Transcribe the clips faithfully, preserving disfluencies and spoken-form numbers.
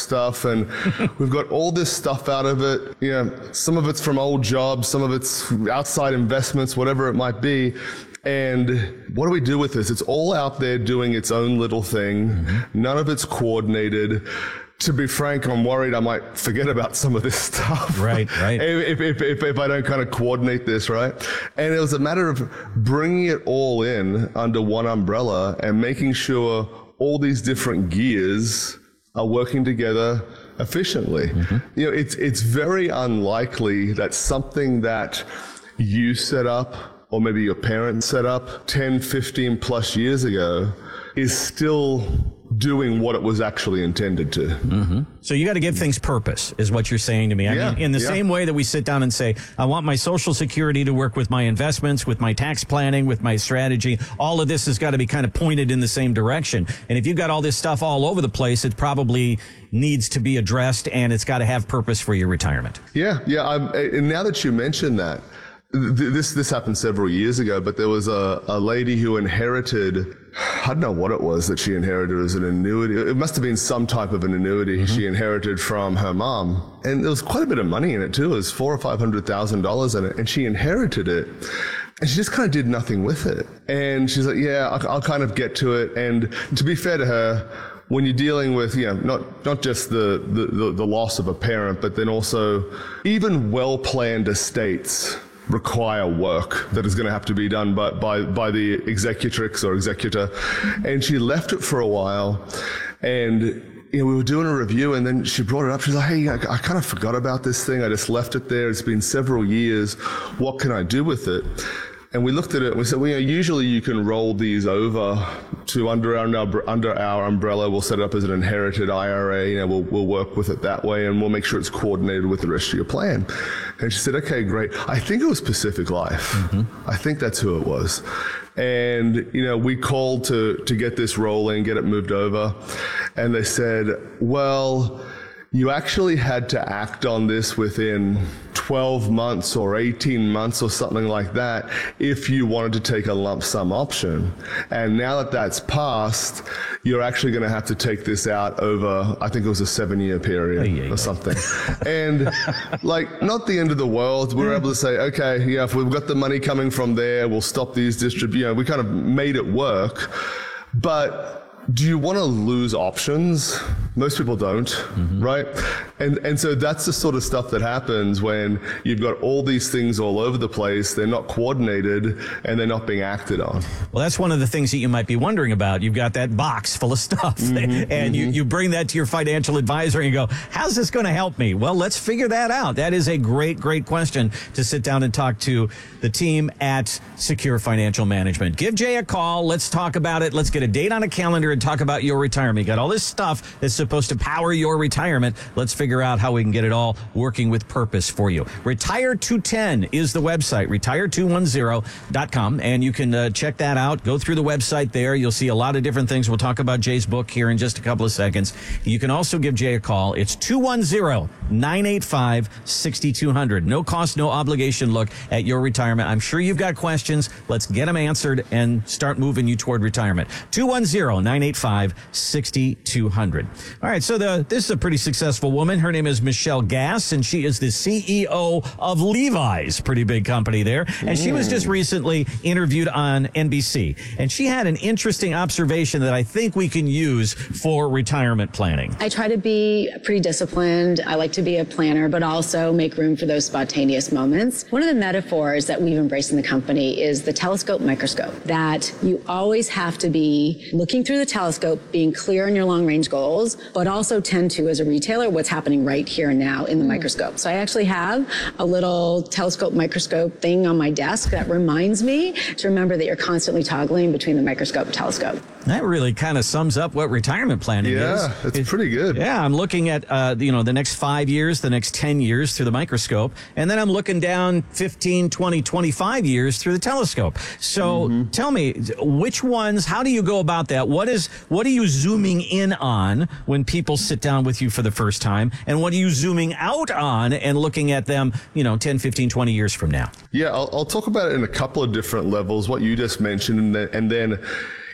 stuff, and we've got all this stuff out of it. You know, some of it's from old jobs, some of it's outside investments, whatever it might be. And what do we do with this? It's all out there doing its own little thing. Mm-hmm. None of it's coordinated. To be frank, I'm worried I might forget about some of this stuff. Right, right. if, if, if, if I don't kind of coordinate this, right? And it was a matter of bringing it all in under one umbrella and making sure all these different gears are working together efficiently. Mm-hmm. You know, it's, it's very unlikely that something that you set up or maybe your parents set up ten, fifteen plus years ago is still doing what it was actually intended to. Mm-hmm. So you got to give things purpose, is what you're saying to me. I yeah, mean, in the yeah. same way that we sit down and say, I want my Social Security to work with my investments, with my tax planning, with my strategy. All of this has got to be kind of pointed in the same direction. And if you've got all this stuff all over the place, it probably needs to be addressed, and it's got to have purpose for your retirement. Yeah, yeah. I'm, and now that you mention that, This this happened several years ago, but there was a, a lady who inherited, I don't know what it was that she inherited as an annuity. It must have been some type of an annuity mm-hmm. she inherited from her mom. And there was quite a bit of money in it too. It was four or five hundred thousand dollars in it. And she inherited it. And she just kind of did nothing with it. And she's like, yeah, I'll, I'll kind of get to it. And to be fair to her, when you're dealing with, you know, not, not just the, the, the, the loss of a parent, but then also even well-planned estates require work that is going to have to be done by, by, by the executrix or executor. And she left it for a while, and you know, we were doing a review, and then she brought it up. She's like, hey, I, I kind of forgot about this thing. I just left it there. It's been several years. What can I do with it? And we looked at it and we said, well, you know, usually you can roll these over to under our, under our umbrella. We'll set it up as an inherited I R A. You know, we'll, we'll work with it that way, and we'll make sure it's coordinated with the rest of your plan. And she said, okay, great. I think it was Pacific Life. Mm-hmm. I think that's who it was. And, you know, we called to, to get this rolling, get it moved over. And they said, well, you actually had to act on this within twelve months or eighteen months or something like that if you wanted to take a lump sum option. And now that that's passed, you're actually going to have to take this out over, I think it was a seven year period oh, yeah, or yeah. something. And like, not the end of the world. We were able to say, okay, yeah, if we've got the money coming from there, we'll stop these distrib-, you know, we kind of made it work. But do you want to lose options? Most people don't, mm-hmm. right? And and so that's the sort of stuff that happens when you've got all these things all over the place. They're not coordinated, and they're not being acted on. Well, that's one of the things that you might be wondering about. You've got that box full of stuff, mm-hmm, and mm-hmm. you, you bring that to your financial advisor and you go, how's this going to help me? Well, let's figure that out. That is a great, great question to sit down and talk to the team at Secure Financial Management. Give Jay a call. Let's talk about it. Let's get a date on a calendar and talk about your retirement. You got all this stuff that's supposed to power your retirement. Let's figure out how we can get it all working with purpose for you. Retire two ten is the website, retire two ten dot com, and you can uh, check that out. Go through the website there. You'll see a lot of different things. We'll talk about Jay's book here in just a couple of seconds. You can also give Jay a call. It's two one zero, nine eight five, six two zero zero. No cost, no obligation look at your retirement. I'm sure you've got questions. Let's get them answered and start moving you toward retirement. two one zero, nine eight five, six two zero zero. All right, so the, this is a pretty successful woman. Her name is Michelle Gass, and she is the C E O of Levi's, pretty big company there. And mm. she was just recently interviewed on N B C, and she had an interesting observation that I think we can use for retirement planning. I try to be pretty disciplined. I like to be a planner, but also make room for those spontaneous moments. One of the metaphors that we've embraced in the company is the telescope microscope, that you always have to be looking through the telescope, being clear on your long-range goals, but also tend to, as a retailer, what's happening right here and now in the mm. microscope. So I actually have a little telescope microscope thing on my desk that reminds me to remember that you're constantly toggling between the microscope and telescope. That really kind of sums up what retirement planning yeah, is. Yeah, it's, it's pretty good. Yeah, I'm looking at, uh, you know, the next five years, the next ten years through the microscope, and then I'm looking down fifteen, twenty, twenty-five years through the telescope. So mm-hmm. tell me, which ones, how do you go about that? What is, what are you zooming in on when people sit down with you for the first time? And what are you zooming out on and looking at them, you know, ten, fifteen, twenty years from now? Yeah, I'll, I'll talk about it in a couple of different levels, what you just mentioned, and then, and then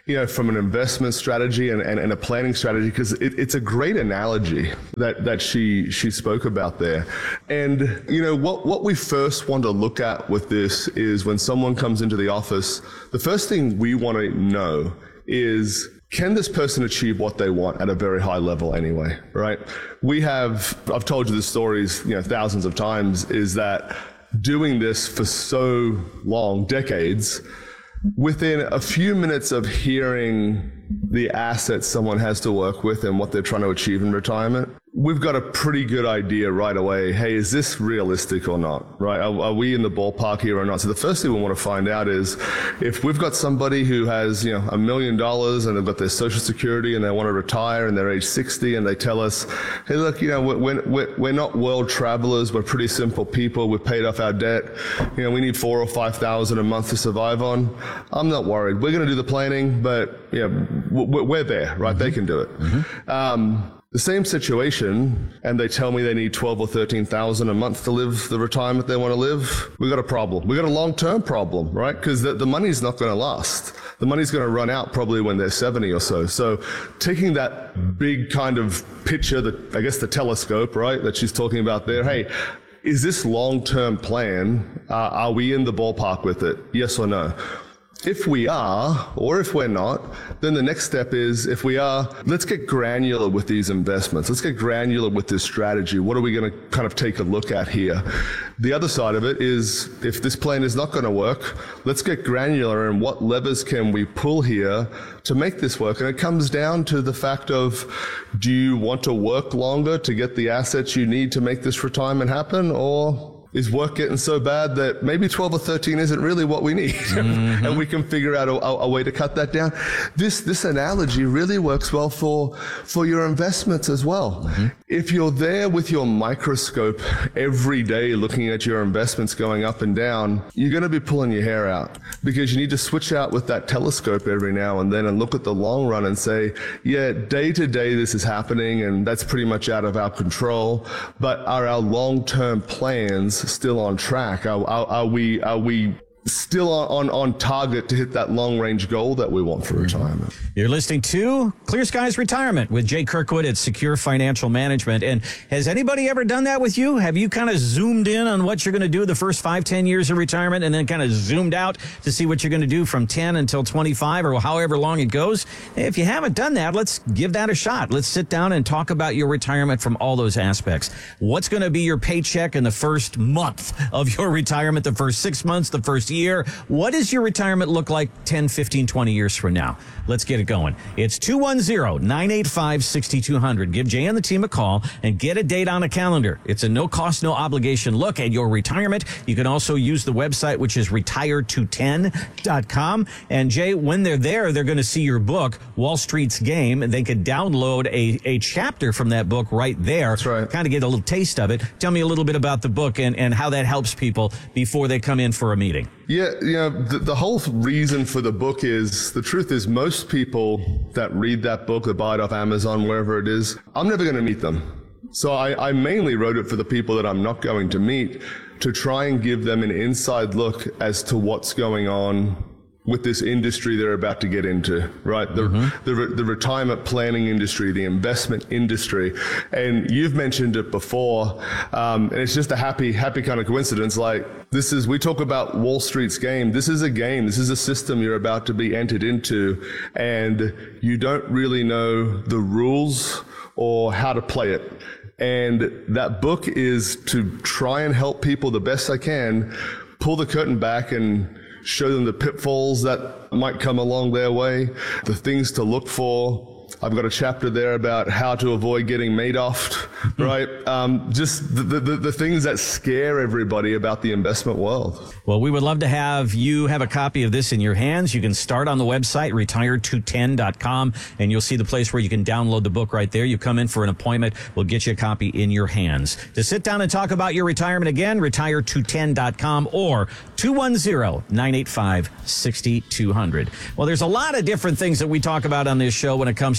you know, from an investment strategy and, and, and a planning strategy, because it, it's a great analogy that, that she she spoke about there. And, you know, what, what we first want to look at with this is when someone comes into the office, the first thing we want to know is, can this person achieve what they want at a very high level anyway, right? We have, I've told you the stories, you know, thousands of times, is that doing this for so long, decades, within a few minutes of hearing the assets someone has to work with and what they're trying to achieve in retirement, we've got a pretty good idea right away. Hey, is this realistic or not, right? Are, are we in the ballpark here or not? So the first thing we want to find out is if we've got somebody who has, you know, a million dollars and they've got their Social Security and they want to retire and they're age sixty and they tell us, hey, look, you know, we're, we're, we're not world travelers. We're pretty simple people. We've paid off our debt. You know, we need four or five thousand a month to survive on. I'm not worried. We're going to do the planning, but, you know, we're there, right? Mm-hmm. They can do it. Mm-hmm. Um, The same situation, and they tell me they need twelve or thirteen thousand a month to live the retirement they want to live. We got a problem. We got a long-term problem, right? Because the, the money's not going to last. The money's going to run out probably when they're seventy or so. So taking that big kind of picture, the, I guess the telescope, right, that she's talking about there. Hey, is this long-term plan? Uh, are we in the ballpark with it? Yes or no? If we are, or if we're not, then the next step is, if we are, let's get granular with these investments. Let's get granular with this strategy. What are we going to kind of take a look at here? The other side of it is, if this plan is not going to work, let's get granular in what levers can we pull here to make this work. And it comes down to the fact of, do you want to work longer to get the assets you need to make this retirement happen, or is work getting so bad that maybe twelve or thirteen isn't really what we need? Mm-hmm. And we can figure out a, a way to cut that down. This this analogy really works well for, for your investments as well. Mm-hmm. If you're there with your microscope every day looking at your investments going up and down, you're going to be pulling your hair out, because you need to switch out with that telescope every now and then and look at the long run and say, yeah, day to day this is happening and that's pretty much out of our control, but are our long-term plans still on track? Are, are, are we are we still on, on target to hit that long-range goal that we want for retirement? You're listening to Clear Skies Retirement with Jay Kirkwood at Secure Financial Management. And has anybody ever done that with you? Have you kind of zoomed in on what you're going to do the first five, ten years of retirement, and then kind of zoomed out to see what you're going to do from ten until twenty-five or however long it goes? If you haven't done that, let's give that a shot. Let's sit down and talk about your retirement from all those aspects. What's going to be your paycheck in the first month of your retirement, the first six months, the first year? What does your retirement look like ten, fifteen, twenty years from now? Let's get it going. It's two one zero, nine eight five, six two zero zero. Give Jay and the team a call and get a date on a calendar. It's a no cost, no obligation look at your retirement. You can also use the website, which is retire two ten dot com. And Jay, when they're there, they're going to see your book, Wall Street's Game, and they could download a, a chapter from that book right there. That's right. Kind of get a little taste of it. Tell me a little bit about the book and, and how that helps people before they come in for a meeting. Yeah, you know, the, the whole reason for the book is, the truth is, most people that read that book, that buy it off Amazon, wherever it is, I'm never going to meet them. So I, I mainly wrote it for the people that I'm not going to meet, to try and give them an inside look as to what's going on with this industry they're about to get into, right? The, mm-hmm. the, the retirement planning industry, the investment industry. And you've mentioned it before, um, and it's just a happy, happy kind of coincidence. Like, this is, we talk about Wall Street's game. This is a game. This is a system you're about to be entered into, and you don't really know the rules or how to play it. And that book is to try and help people the best I can, pull the curtain back and show them the pitfalls that might come along their way, the things to look for. I've got a chapter there about how to avoid getting Madoffed, right? Um, just the, the, the things that scare everybody about the investment world. Well, we would love to have you have a copy of this in your hands. You can start on the website, retire two ten dot com, and you'll see the place where you can download the book right there. You come in for an appointment, we'll get you a copy in your hands. To sit down and talk about your retirement again, retire two ten dot com or two one zero, nine eight five, six two zero zero. Well, there's a lot of different things that we talk about on this show when it comes to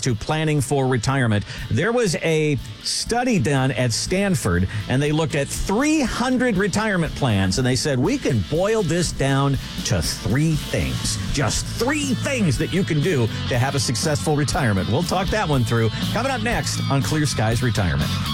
to planning for retirement. There was a study done at Stanford, and they looked at three hundred retirement plans, and they said, we can boil this down to three things. Just three things that you can do to have a successful retirement. We'll talk that one through coming up next on Clear Skies Retirement.